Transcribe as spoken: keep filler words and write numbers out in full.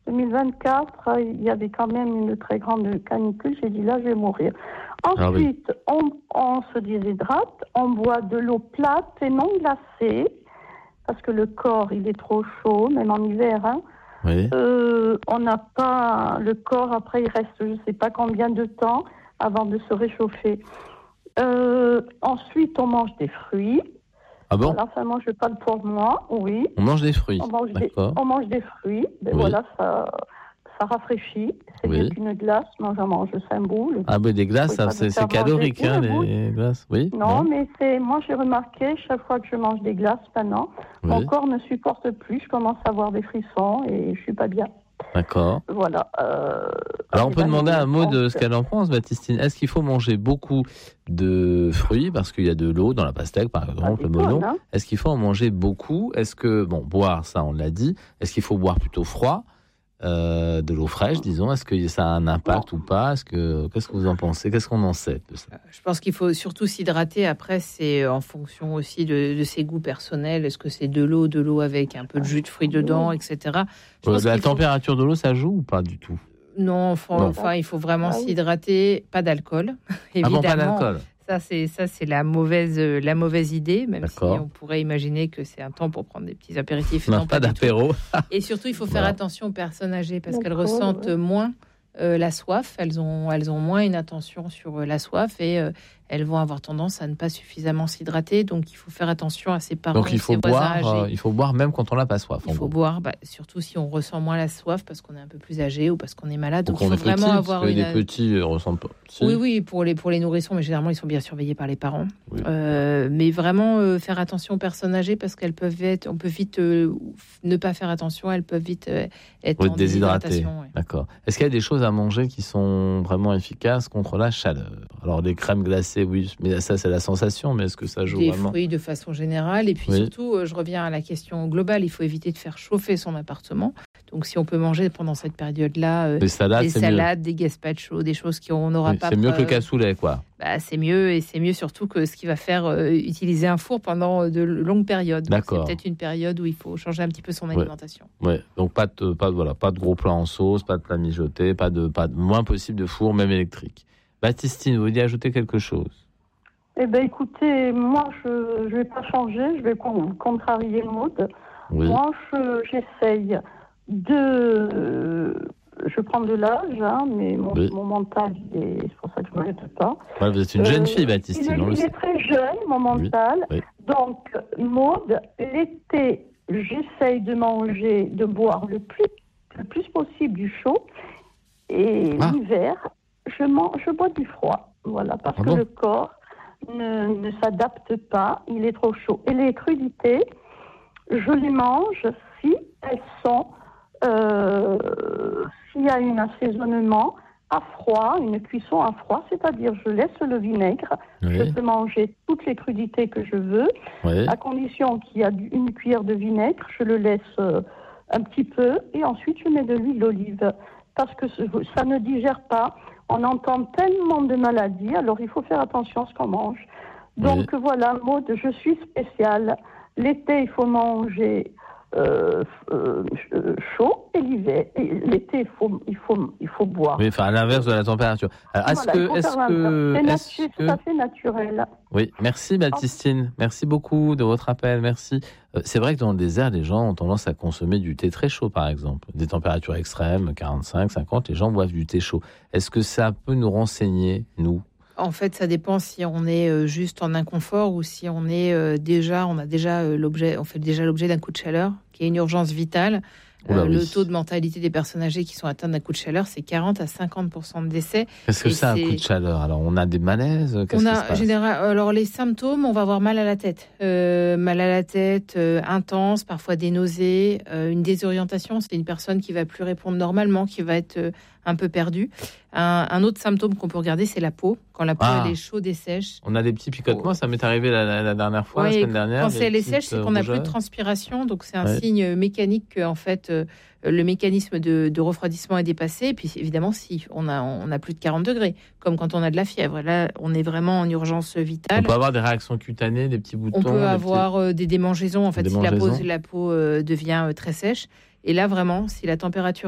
deux mille vingt-quatre, il y avait quand même une très grande canicule. J'ai dit là, je vais mourir. Ensuite, ah oui. on, on se déshydrate, on boit de l'eau plate et non glacée, parce que le corps, il est trop chaud, même en hiver. Hein. Oui. Euh, on n'a pas... Le corps, après, il reste je ne sais pas combien de temps avant de se réchauffer. Euh, ensuite, on mange des fruits. Ah bon? Voilà, ça mange pas pour moi, oui. On mange des fruits. On mange, des, on mange des fruits. Ben oui. Voilà, ça, ça rafraîchit. C'est oui. mieux qu'une glace. Moi, j'en mange cinq boules. Ah ben des glaces, ça, c'est, c'est calorique, hein, les glaces. Oui. Non, non, mais c'est. Moi, j'ai remarqué chaque fois que je mange des glaces, maintenant, oui. mon corps ne supporte plus. Je commence à avoir des frissons et je suis pas bien. D'accord. Voilà. Euh, Alors, on peut demander à Maud de ce qu'elle en pense, Baptistine. Est-ce qu'il faut manger beaucoup de fruits, parce qu'il y a de l'eau dans la pastèque, par exemple, le melon. Hein. Est-ce qu'il faut en manger beaucoup? Est-ce que, bon, boire, ça, on l'a dit. Est-ce qu'il faut boire plutôt froid, euh, de l'eau fraîche, disons? Est-ce que ça a un impact non. ou pas? Est-ce que, qu'est-ce que vous en pensez? Qu'est-ce qu'on en sait de ça? Je pense qu'il faut surtout s'hydrater. Après, c'est en fonction aussi de, de ses goûts personnels. Est-ce que c'est de l'eau, de l'eau avec un peu de jus de fruits dedans, et cetera. Je euh, la température faut... de l'eau, ça joue ou pas du tout? Non, enfin, non. enfin, il faut vraiment ah, s'hydrater. Pas d'alcool, évidemment. Ah bon, pas d'alcool. Ça, c'est, ça, c'est la mauvaise, la mauvaise idée, même D'accord. si on pourrait imaginer que c'est un temps pour prendre des petits apéritifs. Non, non pas, pas d'apéro. Et surtout, il faut faire voilà. attention aux personnes âgées parce D'accord, qu'elles ressentent ouais. moins euh, la soif. Elles ont, elles ont moins une attention sur euh, la soif et euh, elles vont avoir tendance à ne pas suffisamment s'hydrater. Donc, il faut faire attention à ses parents. Donc, il faut boire. Euh, il faut boire même quand on n'a pas soif. Il faut gros. boire, bah, surtout si on ressent moins la soif parce qu'on est un peu plus âgé ou parce qu'on est malade. Donc, donc il faut vraiment petit, avoir parce que une. Les petits ne ressentent pas. Si. Oui, oui, pour les pour les nourrissons, mais généralement ils sont bien surveillés par les parents. Oui. Euh, mais vraiment euh, faire attention aux personnes âgées parce qu'elles peuvent être, on peut vite euh, ne pas faire attention, elles peuvent vite euh, être oui, en déshydratées. déshydratation. Ouais. D'accord. Est-ce qu'il y a des choses à manger qui sont vraiment efficaces contre la chaleur? Alors les crèmes glacées, oui, mais ça c'est la sensation, mais est-ce que ça joue des vraiment? Des fruits de façon générale et puis oui. surtout, euh, je reviens à la question globale. Il faut éviter de faire chauffer son appartement. Donc, si on peut manger pendant cette période-là, euh, des salades, des, c'est salades mieux. des gazpacho, des choses qu'on n'aura oui, pas. C'est mieux que le cassoulet, quoi. Bah, c'est mieux et c'est mieux surtout que ce qui va faire euh, utiliser un four pendant de longues périodes. D'accord. Donc, c'est peut-être une période où il faut changer un petit peu son alimentation. Ouais. ouais. Donc pas de, pas de, voilà, pas de gros plats en sauce, pas de plats mijotés, pas de, pas de moins possible de four, même électrique. Baptistine, vous vouliez ajouter quelque chose? Eh bien, écoutez, moi, je ne vais pas changer, je vais contrarier Maud. Oui. Moi, je, j'essaye de... Je prends de l'âge, hein, mais mon, oui. mon mental, il est, c'est pour ça que je ne m'arrête pas. Ouais, vous êtes une jeune euh, fille, Baptistine. Il, est, il est très jeune, mon mental. Oui. Oui. Donc, Maud, l'été, j'essaye de manger, de boire le plus, le plus possible du chaud. Et ah. l'hiver, je, mange, je bois du froid. Voilà, parce ah que bon le corps ne, ne s'adapte pas, il est trop chaud. Et les crudités, je les mange si elles sont, euh, s'il y a un assaisonnement à froid, une cuisson à froid, c'est-à-dire je laisse le vinaigre, oui. je peux manger toutes les crudités que je veux, oui. à condition qu'il y a une cuillère de vinaigre, je le laisse euh, un petit peu et ensuite je mets de l'huile d'olive parce que ça ne digère pas. On entend tellement de maladies, alors il faut faire attention à ce qu'on mange. Donc oui. voilà, Maud, je suis spéciale. L'été, il faut manger euh, euh, chaud et l'hiver. Et l'été, il faut, il faut, il faut boire. Oui, enfin à l'inverse de la température. Alors, est-ce voilà, que, est-ce que, c'est, est-ce natu- que... tout à fait naturel. Oui, merci Baptistine. Merci beaucoup de votre appel. Merci. Euh, c'est vrai que dans le désert, les gens ont tendance à consommer du thé très chaud, par exemple. Des températures extrêmes, quarante-cinq, cinquante, les gens boivent du thé chaud. Est-ce que ça peut nous renseigner, nous? En fait, ça dépend si on est juste en inconfort ou si on est déjà, on a déjà l'objet, on fait déjà l'objet d'un coup de chaleur, qui est une urgence vitale. Oula, euh, oui. Le taux de mortalité des personnes âgées qui sont atteintes d'un coup de chaleur, c'est quarante à cinquante pour cent de décès. Qu'est-ce que c'est un coup de chaleur? Alors, on a des malaises? Qu'est-ce on qui a, se passe? général, alors, les symptômes, on va avoir mal à la tête. Euh, mal à la tête, euh, intense, parfois des nausées, euh, une désorientation. C'est une personne qui va plus répondre normalement, qui va être euh, un peu perdue. Un, un autre symptôme qu'on peut regarder, c'est la peau. Quand la peau ah. elle est chaude et sèche. On a des petits picotements, ça m'est arrivé la, la, la dernière fois, oui, la semaine dernière. Quand elle est sèche, c'est qu'on n'a plus de transpiration, donc c'est un ouais. signe mécanique que en fait euh, le mécanisme de, de refroidissement est dépassé. Et puis évidemment, si on a on a plus de quarante degrés, comme quand on a de la fièvre, là on est vraiment en urgence vitale. On peut avoir des réactions cutanées, des petits boutons. On peut des avoir petits... euh, des démangeaisons en fait des si la peau la peau euh, devient euh, très sèche. Et là vraiment, si la température